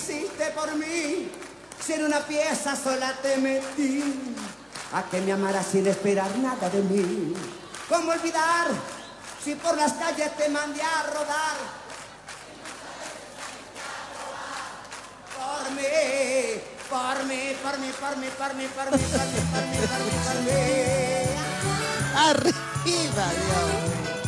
hiciste por mí? Si en una pieza sola te metí, a que me amaras sin esperar nada de mí. ¿Cómo olvidar si por las calles te mandé a rodar? Por mí, por mí, por mí, por mí, por mí, por mí, por mí, por mí, por mí, por mí. Arriba, Dios.